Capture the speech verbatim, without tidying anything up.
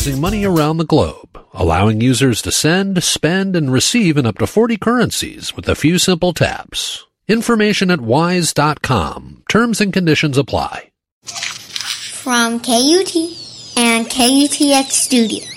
using money around the globe, allowing users to send, spend, and receive in up to forty currencies with a few simple taps. Information at wise dot com. Terms and conditions apply. From K U T and K U T X Studios,